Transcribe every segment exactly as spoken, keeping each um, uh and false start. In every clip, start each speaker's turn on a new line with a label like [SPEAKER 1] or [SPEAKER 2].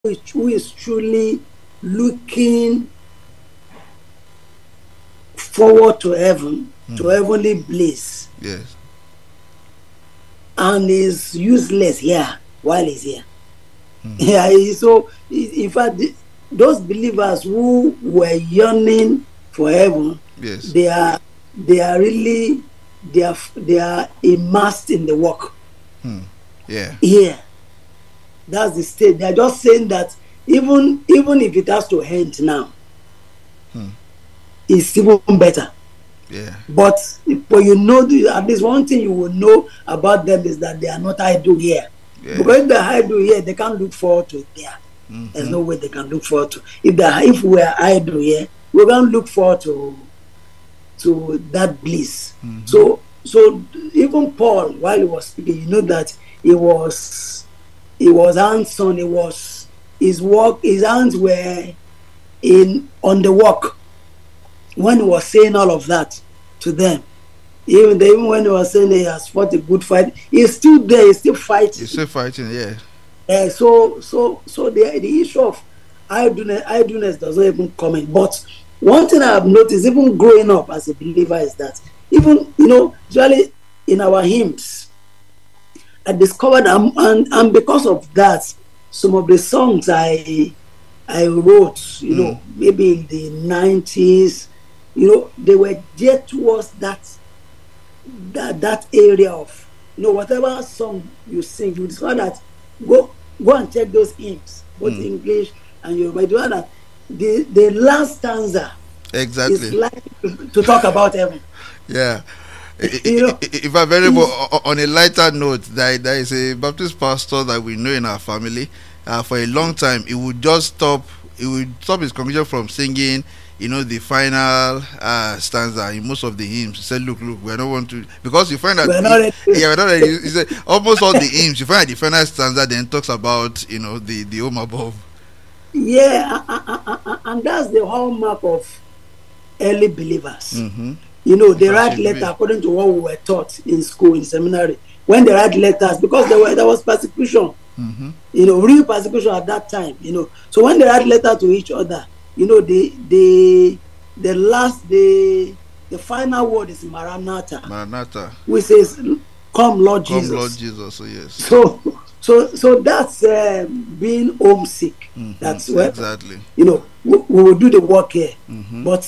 [SPEAKER 1] is, who is truly looking forward to heaven, mm. to heavenly bliss.
[SPEAKER 2] Yes.
[SPEAKER 1] And is useless here while he's here.
[SPEAKER 2] Mm.
[SPEAKER 1] Yeah, so in fact, those believers who were yearning for heaven,
[SPEAKER 2] yes,
[SPEAKER 1] they are they are really they are they are immersed in the work.
[SPEAKER 2] Hmm. Yeah.
[SPEAKER 1] Yeah. That's the state. They are just saying that even even if it has to end now,
[SPEAKER 2] hmm.
[SPEAKER 1] it's even better.
[SPEAKER 2] Yeah.
[SPEAKER 1] But but you know, at least one thing you will know about them is that they are not idle here. Yeah. Because if they are idle here, they can't look forward to it there. Mm-hmm. There's no way they can look forward to. If they are, if we are idle here, we can't look forward to to that bliss. Mm-hmm. So so even Paul, while he was speaking, you know that he was he was hands-on. He was his work. His hands were in on the work when he was saying all of that to them. Even even when he was saying he has fought a good fight, he's still there. He's still fighting.
[SPEAKER 2] He's still fighting. Yeah.
[SPEAKER 1] Uh, so so so the the issue of idleness idleness does not even come in. But one thing I have noticed, even growing up as a believer, is that even, you know, usually in our hymns, I discovered, um, and and because of that, some of the songs I I wrote, you mm. know, maybe in the nineties, you know, they were geared towards that that that area of, you know, whatever song you sing, you discover that go go and check those hymns, both mm. English and Yoruba. You know that the the last stanza
[SPEAKER 2] exactly
[SPEAKER 1] is like to talk about heaven.
[SPEAKER 2] Yeah. You know, if I'm very on a lighter note, there, there is a Baptist pastor that we know in our family. Uh, for a long time, he would just stop. He would stop his congregation from singing, you know, the final uh, stanza in most of the hymns. He said, "Look, look, we don't want to," because you find that
[SPEAKER 1] we're not ready.
[SPEAKER 2] He, yeah, we're not ready. He said almost all the hymns. You find that the final stanza then talks about, you know, the the home above.
[SPEAKER 1] Yeah, and that's the hallmark of early believers.
[SPEAKER 2] Mm-hmm.
[SPEAKER 1] You know, they write letters according to what we were taught in school, in seminary. When they write letters, because there were there was persecution,
[SPEAKER 2] mm-hmm.
[SPEAKER 1] you know, real persecution at that time. You know, so when they write letters to each other, you know, the the the last the the final word is Maranatha.
[SPEAKER 2] Maranatha,
[SPEAKER 1] which says, "Come, Lord
[SPEAKER 2] Come,
[SPEAKER 1] Jesus."
[SPEAKER 2] Lord Jesus. So yes.
[SPEAKER 1] So so so that's uh, being homesick.
[SPEAKER 2] Mm-hmm.
[SPEAKER 1] That's where,
[SPEAKER 2] exactly.
[SPEAKER 1] You know, we, we will do the work here,
[SPEAKER 2] mm-hmm.
[SPEAKER 1] but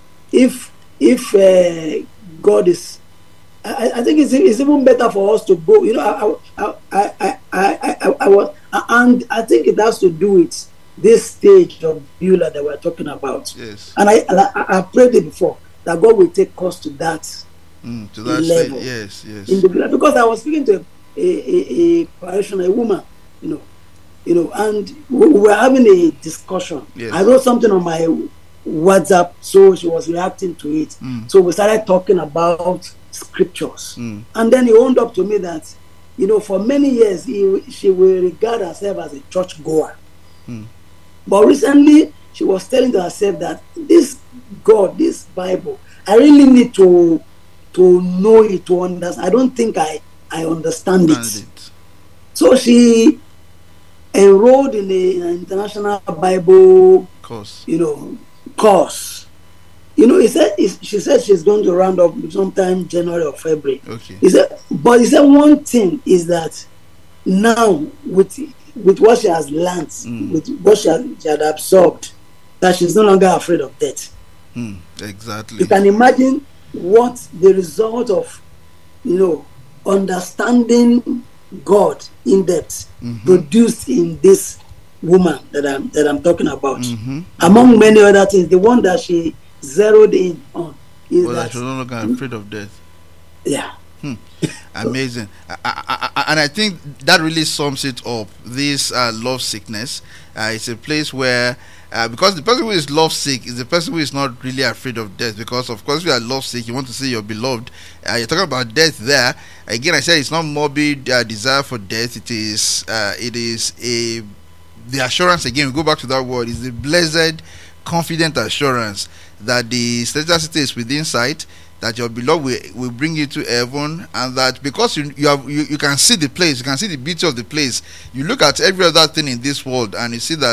[SPEAKER 1] if if uh, God is, I, I think it's, it's even better for us to go. You know, I I I I I, I, I was, and I think it has to do with this stage of Beulah that we're talking about.
[SPEAKER 2] Yes.
[SPEAKER 1] And I I, I prayed it before that God will take us to that
[SPEAKER 2] mm, to that
[SPEAKER 1] level.
[SPEAKER 2] Stage. Yes, yes.
[SPEAKER 1] In the, because I was speaking to a a, a parishioner, a woman, you know, you know, and we were having a discussion.
[SPEAKER 2] Yes.
[SPEAKER 1] I wrote something on my WhatsApp, so she was reacting to it.
[SPEAKER 2] Mm.
[SPEAKER 1] So we started talking about scriptures,
[SPEAKER 2] mm.
[SPEAKER 1] and then he owned up to me that, you know, for many years he, she will regard herself as a church goer,
[SPEAKER 2] mm.
[SPEAKER 1] but recently she was telling to herself that this God, this Bible, I really need to to know it, to understand. I don't think I I understand it. it. So she enrolled in the international Bible
[SPEAKER 2] course,
[SPEAKER 1] you know. course, you know, he said he, she said she's going to round up sometime January or February.
[SPEAKER 2] Okay.
[SPEAKER 1] He said, but he said one thing is that now with with what she has learned,
[SPEAKER 2] mm.
[SPEAKER 1] with what she, has, she had absorbed, that she's no longer afraid of death.
[SPEAKER 2] Mm, exactly.
[SPEAKER 1] You can imagine what the result of, you know, understanding God in depth
[SPEAKER 2] mm-hmm.
[SPEAKER 1] produced in this woman that I'm that I'm talking about.
[SPEAKER 2] Mm-hmm.
[SPEAKER 1] Among many other things, the one that she zeroed in on is
[SPEAKER 2] well,
[SPEAKER 1] that
[SPEAKER 2] she's no longer afraid of death.
[SPEAKER 1] Yeah.
[SPEAKER 2] Hmm. Amazing. I, I, I, and I think that really sums it up. This uh, love sickness, uh, it's a place where uh, because the person who is love sick is the person who is not really afraid of death, because of course if you are love sick, you want to see your beloved. Uh, you're talking about death there. Again, I said it's not morbid uh, desire for death. It is uh, it is a the assurance, again, we go back to that word, is the blessed, confident assurance that the celestial city is within sight, that your beloved will, will bring you to heaven, and that because you you, have, you you can see the place, you can see the beauty of the place. You look at every other thing in this world and you see that